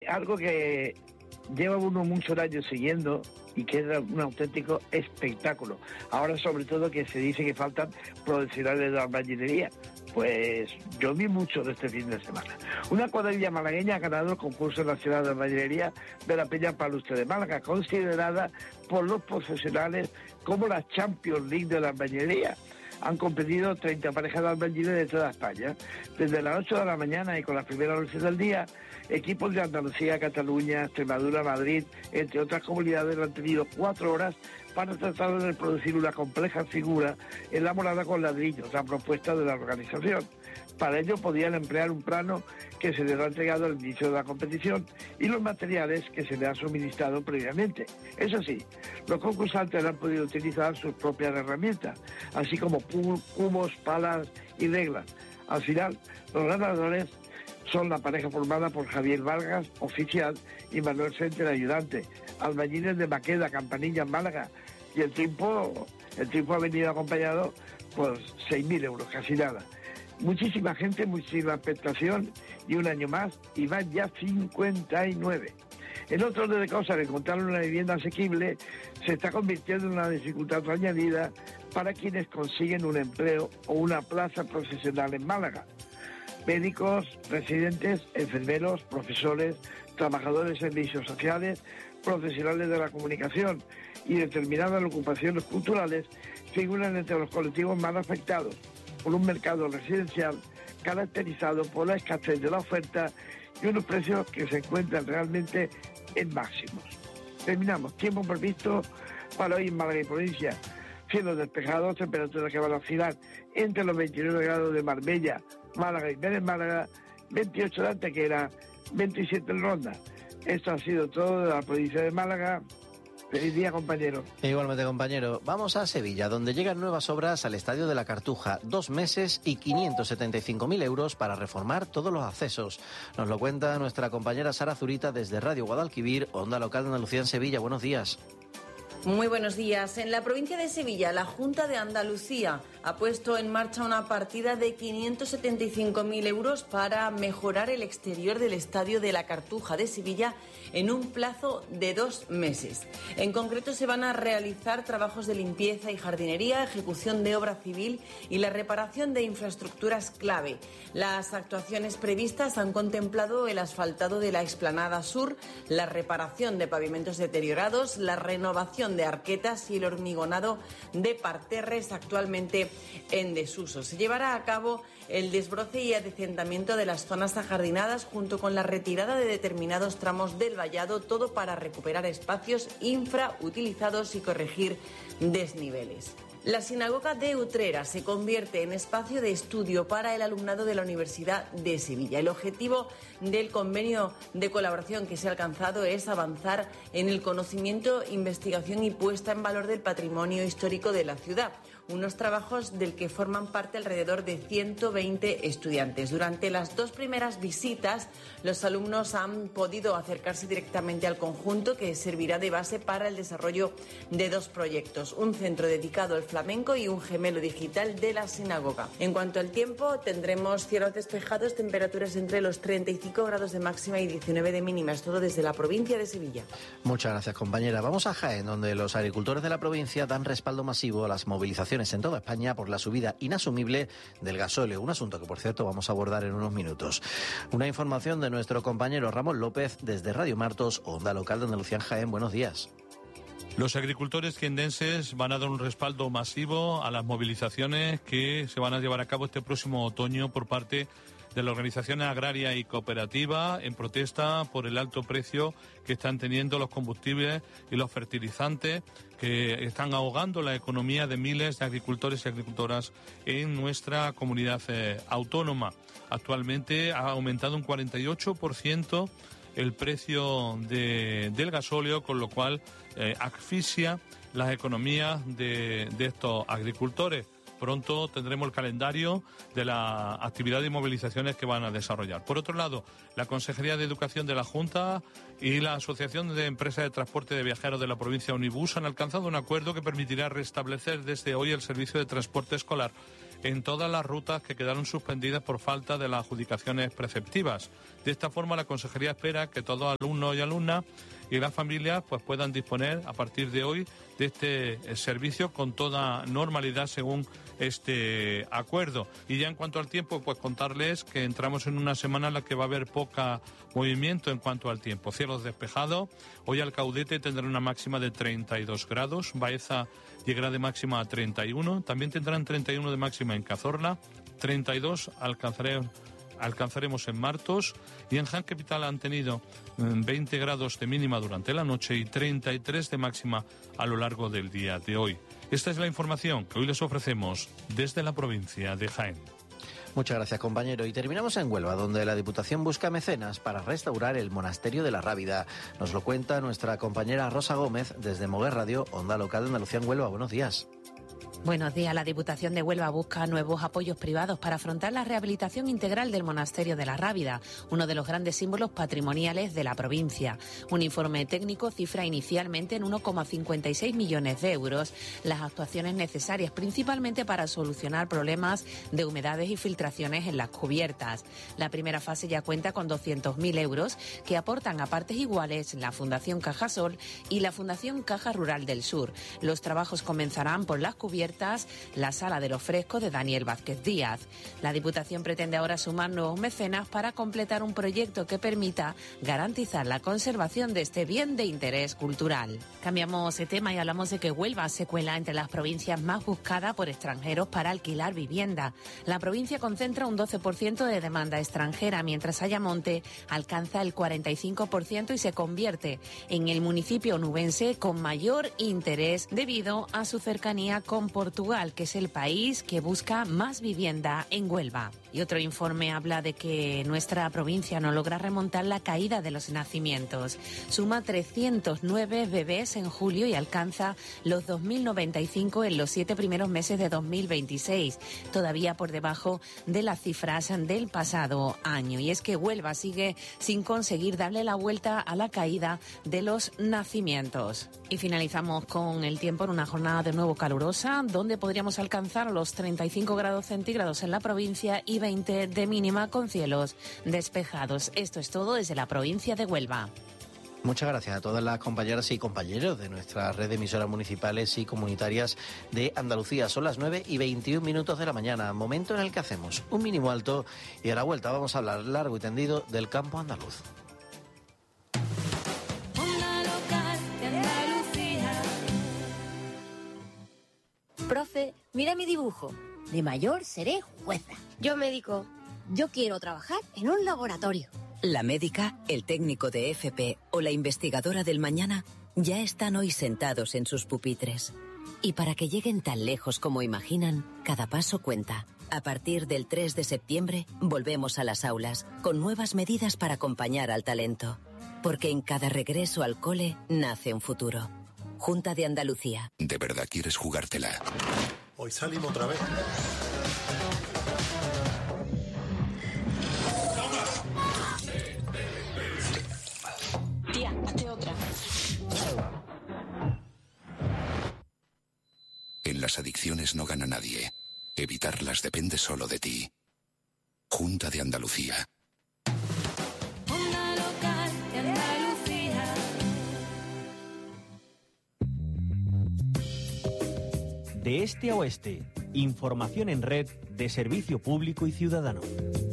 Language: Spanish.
algo que lleva uno muchos años siguiendo y que es un auténtico espectáculo. Ahora sobre todo que se dice que faltan profesionales de albañilería. Pues yo vi mucho de este fin de semana. Una cuadrilla malagueña ha ganado el concurso nacional de albañilería de la Peña Palustre de Málaga, considerada por los profesionales como la Champions League de la albañilería. Han competido 30 parejas de albañiles de toda España. Desde las 8 de la mañana y con las primeras luces del día, equipos de Andalucía, Cataluña, Extremadura, Madrid, entre otras comunidades, han tenido 4 horas para tratar de producir una compleja figura elaborada con ladrillos, a propuesta de la organización. Para ello podían emplear un plano que se les ha entregado al inicio de la competición y los materiales que se les ha suministrado previamente. Eso sí, los concursantes han podido utilizar sus propias herramientas, así como cubos, palas y reglas. Al final, los ganadores son la pareja formada por Javier Vargas, oficial, y Manuel Center, ayudante, albañiles de Maqueda, Campanilla, en Málaga, y el tiempo ha venido acompañado por 6.000 euros, casi nada. Muchísima gente, muchísima expectación, y un año más, y van ya 59. En otro orden de cosas, encontrar una vivienda asequible se está convirtiendo en una dificultad añadida para quienes consiguen un empleo o una plaza profesional en Málaga. Médicos, residentes, enfermeros, profesores, trabajadores de servicios sociales, profesionales de la comunicación y determinadas ocupaciones culturales figuran entre los colectivos más afectados por un mercado residencial caracterizado por la escasez de la oferta y unos precios que se encuentran realmente en máximos. Terminamos. Tiempo previsto para hoy en Málaga y provincia. Cielos despejados, temperaturas que van a oscilar entre los 29 grados de Marbella, Málaga y Vélez, Málaga, 28 de Antequera, 27 en Ronda. Esto ha sido todo de la provincia de Málaga. Feliz día, compañero. Igualmente, compañero. Vamos a Sevilla, donde llegan nuevas obras al Estadio de la Cartuja. 2 meses y 575.000 euros para reformar todos los accesos. Nos lo cuenta nuestra compañera Sara Zurita desde Radio Guadalquivir, Onda Local de Andalucía en Sevilla. Buenos días. Muy buenos días. En la provincia de Sevilla, la Junta de Andalucía ha puesto en marcha una partida de 575.000 euros para mejorar el exterior del Estadio de la Cartuja de Sevilla en un plazo de 2 meses. En concreto, se van a realizar trabajos de limpieza y jardinería, ejecución de obra civil y la reparación de infraestructuras clave. Las actuaciones previstas han contemplado el asfaltado de la explanada sur, la reparación de pavimentos deteriorados, la renovación de arquetas y el hormigonado de parterres actualmente en desuso. Se llevará a cabo el desbroce y adecentamiento de las zonas ajardinadas junto con la retirada de determinados tramos del vallado, todo para recuperar espacios infrautilizados y corregir desniveles. La sinagoga de Utrera se convierte en espacio de estudio para el alumnado de la Universidad de Sevilla. El objetivo del convenio de colaboración que se ha alcanzado es avanzar en el conocimiento, investigación y puesta en valor del patrimonio histórico de la ciudad. Unos trabajos del que forman parte alrededor de 120 estudiantes. Durante las 2 primeras visitas, los alumnos han podido acercarse directamente al conjunto, que servirá de base para el desarrollo de 2 proyectos, un centro dedicado al flamenco y un gemelo digital de la sinagoga. En cuanto al tiempo, tendremos cielos despejados, temperaturas entre los 35 grados de máxima y 19 de mínimas, todo desde la provincia de Sevilla. Muchas gracias, compañera. Vamos a Jaén, donde los agricultores de la provincia dan respaldo masivo a las movilizaciones en toda España por la subida inasumible del gasóleo, un asunto que, por cierto, vamos a abordar en unos minutos. Una información de nuestro compañero Ramón López desde Radio Martos, Onda Local de Andalucía en Jaén. Buenos días. Los agricultores jienenses van a dar un respaldo masivo a las movilizaciones que se van a llevar a cabo este próximo otoño por parte de la organización agraria y cooperativa en protesta por el alto precio que están teniendo los combustibles y los fertilizantes, que están ahogando la economía de miles de agricultores y agricultoras en nuestra comunidad autónoma. Actualmente ha aumentado un 48% el precio del gasóleo, con lo cual asfixia las economías de estos agricultores. Pronto tendremos el calendario de la actividad y movilizaciones que van a desarrollar. Por otro lado, la Consejería de Educación de la Junta y la Asociación de Empresas de Transporte de Viajeros de la provincia Unibus han alcanzado un acuerdo que permitirá restablecer desde hoy el servicio de transporte escolar en todas las rutas que quedaron suspendidas por falta de las adjudicaciones preceptivas. De esta forma, la Consejería espera que todos alumnos y alumnas y las familias pues puedan disponer a partir de hoy de este servicio con toda normalidad según este acuerdo. Y ya en cuanto al tiempo, pues contarles que entramos en una semana en la que va a haber poca movimiento en cuanto al tiempo. Cielos despejados. Hoy Alcaudete tendrá una máxima de 32 grados. Baeza llegará de máxima a 31. También tendrán 31 de máxima en Cazorla. 32 alcanzaremos en Martos, y en Jaén Capital han tenido 20 grados de mínima durante la noche y 33 de máxima a lo largo del día de hoy. Esta es la información que hoy les ofrecemos desde la provincia de Jaén. Muchas gracias, compañero. Y terminamos en Huelva, donde la Diputación busca mecenas para restaurar el Monasterio de la Rábida. Nos lo cuenta nuestra compañera Rosa Gómez desde Moguer Radio, Onda Local de Andalucía en Huelva. Buenos días. Buenos días. La Diputación de Huelva busca nuevos apoyos privados para afrontar la rehabilitación integral del Monasterio de la Rábida, uno de los grandes símbolos patrimoniales de la provincia. Un informe técnico cifra inicialmente en 1,56 millones de euros las actuaciones necesarias, principalmente para solucionar problemas de humedades y filtraciones en las cubiertas. La primera fase ya cuenta con 200.000 euros que aportan a partes iguales la Fundación Cajasol y la Fundación Caja Rural del Sur. Los trabajos comenzarán por las cubiertas, la Sala de los Frescos de Daniel Vázquez Díaz. La Diputación pretende ahora sumar nuevos mecenas para completar un proyecto que permita garantizar la conservación de este bien de interés cultural. Cambiamos de tema y hablamos de que Huelva se cuela entre las provincias más buscadas por extranjeros para alquilar vivienda. La provincia concentra un 12% de demanda extranjera, mientras Ayamonte alcanza el 45% y se convierte en el municipio onubense con mayor interés debido a su cercanía con Portugal, que es el país que busca más vivienda en Huelva. Y otro informe habla de que nuestra provincia no logra remontar la caída de los nacimientos. Suma 309 bebés en julio y alcanza los 2.095 en los 7 primeros meses de 2026, todavía por debajo de las cifras del pasado año. Y es que Huelva sigue sin conseguir darle la vuelta a la caída de los nacimientos. Y finalizamos con el tiempo en una jornada de nuevo calurosa, donde podríamos alcanzar los 35 grados centígrados en la provincia y 20 de mínima con cielos despejados. Esto es todo desde la provincia de Huelva. Muchas gracias a todas las compañeras y compañeros de nuestra red de emisoras municipales y comunitarias de Andalucía. Son las 9:21 de la mañana, momento en el que hacemos un mínimo alto y a la vuelta vamos a hablar largo y tendido del campo andaluz. Profe, mira mi dibujo. De mayor seré jueza. Yo médico. Yo quiero trabajar en un laboratorio. La médica, el técnico de FP o la investigadora del mañana ya están hoy sentados en sus pupitres. Y para que lleguen tan lejos como imaginan, cada paso cuenta. A partir del 3 de septiembre volvemos a las aulas con nuevas medidas para acompañar al talento. Porque en cada regreso al cole nace un futuro. Junta de Andalucía. ¿De verdad quieres jugártela? Hoy salimos otra vez. Tía, hazte otra. En las adicciones no gana nadie. Evitarlas depende solo de ti. Junta de Andalucía. Onda Local de Andalucía. De este a oeste, información en red de servicio público y ciudadano.